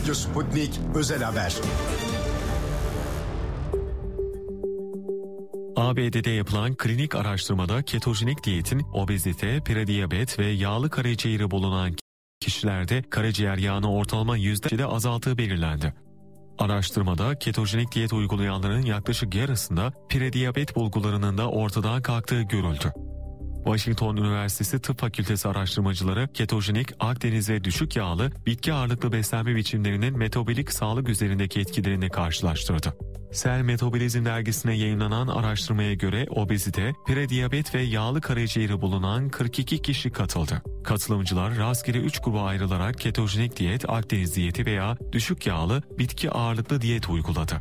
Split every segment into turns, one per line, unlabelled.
Radyo Sputnik Özel Haber.
ABD'de yapılan klinik araştırmada ketojenik diyetin obezite, prediyabet ve yağlı karaciğeri bulunan kişilerde karaciğer yağını ortalama %7 azalttığı belirlendi. Araştırmada ketojenik diyet uygulayanların yaklaşık yarısında prediyabet bulgularının da ortadan kalktığı görüldü. Washington Üniversitesi Tıp Fakültesi araştırmacıları ketojenik, Akdeniz ve düşük yağlı bitki ağırlıklı beslenme biçimlerinin metabolik sağlık üzerindeki etkilerini karşılaştırdı. Cell Metabolism dergisine yayınlanan araştırmaya göre obezite, prediyabet ve yağlı karaciğeri bulunan 42 kişi katıldı. Katılımcılar rastgele 3 gruba ayrılarak ketojenik diyet, Akdeniz diyeti veya düşük yağlı bitki ağırlıklı diyet uyguladı.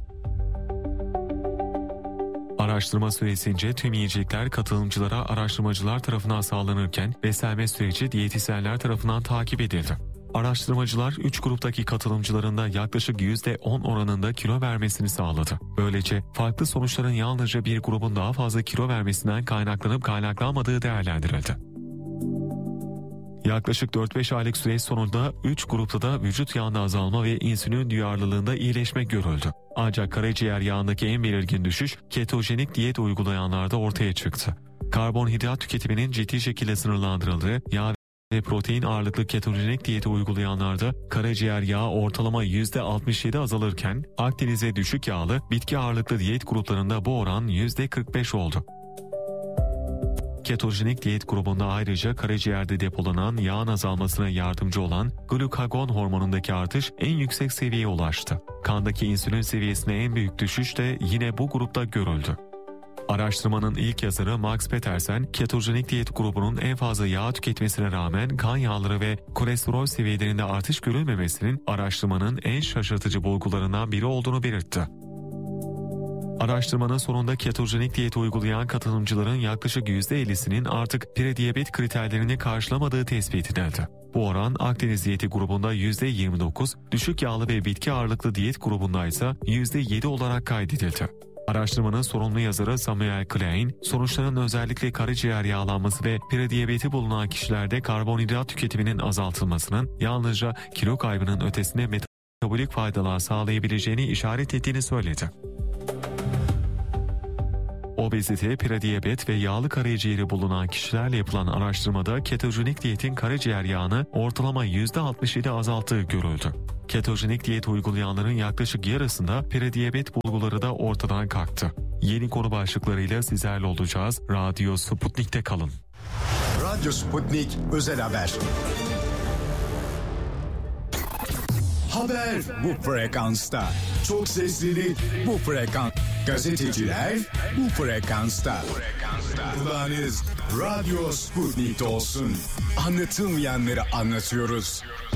Araştırma süresince tüm yiyecekler katılımcılara araştırmacılar tarafından sağlanırken beslenme süreci diyetisyenler tarafından takip edildi. Araştırmacılar 3 gruptaki katılımcıların da yaklaşık %10 oranında kilo vermesini sağladı. Böylece farklı sonuçların yalnızca bir grubun daha fazla kilo vermesinden kaynaklanıp kaynaklanmadığı değerlendirildi. Yaklaşık 4-5 aylık süreç sonunda 3 grupta da vücut yağında azalma ve insülin duyarlılığında iyileşme görüldü. Ancak karaciğer yağındaki en belirgin düşüş ketojenik diyet uygulayanlarda ortaya çıktı. Karbonhidrat tüketiminin ciddi şekilde sınırlandırıldığı yağ ve protein ağırlıklı ketojenik diyeti uygulayanlarda karaciğer yağı ortalama %67 azalırken Akdeniz ve düşük yağlı bitki ağırlıklı diyet gruplarında bu oran %45 oldu. Ketojenik diyet grubunda ayrıca karaciğerde depolanan yağın azalmasına yardımcı olan glukagon hormonundaki artış en yüksek seviyeye ulaştı. Kandaki insülin seviyesine en büyük düşüş de yine bu grupta görüldü. Araştırmanın ilk yazarı Max Petersen, ketojenik diyet grubunun en fazla yağ tüketmesine rağmen kan yağları ve kolesterol seviyelerinde artış görülmemesinin araştırmanın en şaşırtıcı bulgularından biri olduğunu belirtti. Araştırmanın sonunda ketojenik diyet uygulayan katılımcıların yaklaşık %50'sinin artık prediyabet kriterlerini karşılamadığı tespit edildi. Bu oran Akdeniz diyeti grubunda %29, düşük yağlı ve bitki ağırlıklı diyet grubunda ise %7 olarak kaydedildi. Araştırmanın sorumlu yazarı Samuel Klein, sonuçların özellikle karaciğer yağlanması ve prediyabeti bulunan kişilerde karbonhidrat tüketiminin azaltılmasının yalnızca kilo kaybının ötesinde metabolik faydalar sağlayabileceğini işaret ettiğini söyledi. Obezite, prediyabet ve yağlı karaciğeri bulunan kişilerle yapılan araştırmada ketojenik diyetin karaciğer yağını ortalama %67 azalttığı görüldü. Ketojenik diyet uygulayanların yaklaşık yarısında prediyabet bulguları da ortadan kalktı. Yeni konu başlıklarıyla sizlerle olacağız. Radyo Sputnik'te kalın.
Radyo Sputnik Özel Haber. Haber bu frekansta. Çok seslilik bu frekans. Gazeteciler bu frekansta. Kulağınız Radyo Sputnik'te olsun. Anlatılmayanları anlatıyoruz.